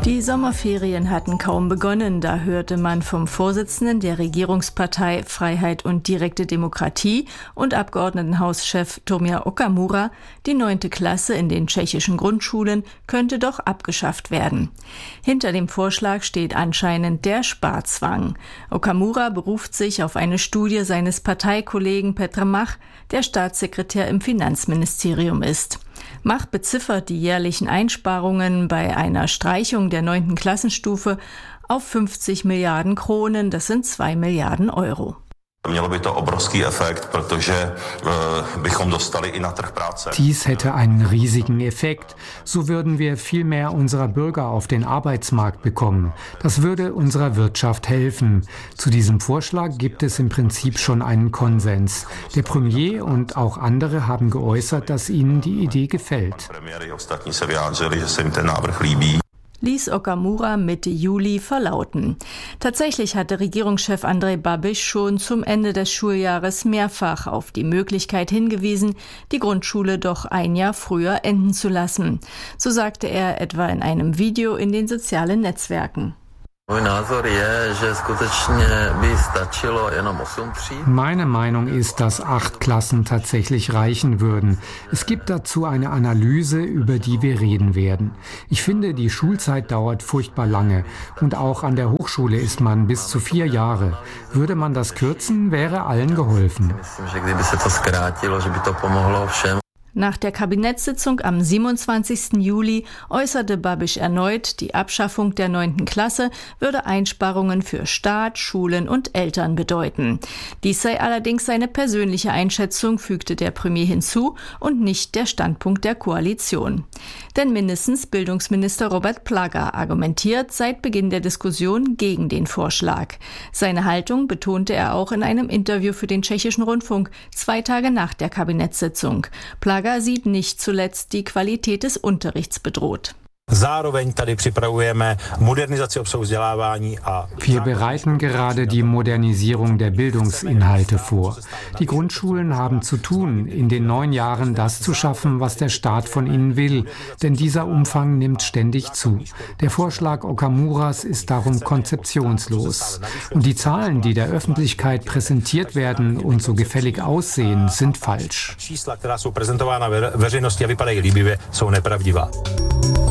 Die Sommerferien hatten kaum begonnen, da hörte man vom Vorsitzenden der Regierungspartei Freiheit und direkte Demokratie und Abgeordnetenhauschef Tomio Okamura, die 9. Klasse in den tschechischen Grundschulen könnte doch abgeschafft werden. Hinter dem Vorschlag steht anscheinend der Sparzwang. Okamura beruft sich auf eine Studie seines Parteikollegen Petr Mach, der Staatssekretär im Finanzministerium ist. Mach beziffert die jährlichen Einsparungen bei einer Streichung der 9. Klassenstufe auf 50 Milliarden Kronen, das sind 2 Milliarden Euro. Dies hätte einen riesigen Effekt. So würden wir viel mehr unserer Bürger auf den Arbeitsmarkt bekommen. Das würde unserer Wirtschaft helfen. Zu diesem Vorschlag gibt es im Prinzip schon einen Konsens. Der Premier und auch andere haben geäußert, dass ihnen die Idee gefällt. Ließ Okamura Mitte Juli verlauten. Tatsächlich hatte Regierungschef Andrej Babiš schon zum Ende des Schuljahres mehrfach auf die Möglichkeit hingewiesen, die Grundschule doch ein Jahr früher enden zu lassen. So sagte er etwa in einem Video in den sozialen Netzwerken. Meine Meinung ist, dass 8 Klassen tatsächlich reichen würden. Es gibt dazu eine Analyse, über die wir reden werden. Ich finde, die Schulzeit dauert furchtbar lange und auch an der Hochschule ist man bis zu 4 Jahre. Würde man das kürzen, wäre allen geholfen. Nach der Kabinettssitzung am 27. Juli äußerte Babiš erneut, die Abschaffung der 9. Klasse würde Einsparungen für Staat, Schulen und Eltern bedeuten. Dies sei allerdings seine persönliche Einschätzung, fügte der Premier hinzu, und nicht der Standpunkt der Koalition. Denn mindestens Bildungsminister Robert Plaga argumentiert seit Beginn der Diskussion gegen den Vorschlag. Seine Haltung betonte er auch in einem Interview für den tschechischen Rundfunk 2 Tage nach der Kabinettssitzung. Plaga sieht nicht zuletzt die Qualität des Unterrichts bedroht. Wir bereiten gerade die Modernisierung der Bildungsinhalte vor. Die Grundschulen haben zu tun, in den 9 Jahren das zu schaffen, was der Staat von ihnen will, denn dieser Umfang nimmt ständig zu. Der Vorschlag Okamuras ist darum konzeptionslos. Und die Zahlen, die der Öffentlichkeit präsentiert werden und so gefällig aussehen, sind falsch.